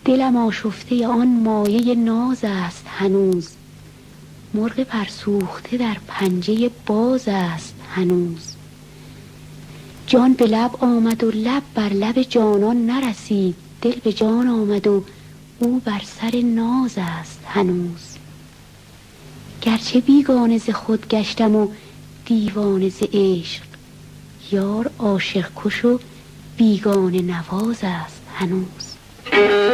دلم آشفته آن مایه ناز است هنوز، مرغ پرسوخته در پنجه باز است هنوز. جان به لب آمد و لب بر لب جانان نرسید، دل به جان آمد و او بر سر ناز است هنوز. گرچه بیگانه ز خود گشتم و دیوانه ز عشق، یار عاشق کش و بیگانه نواز است هنوز.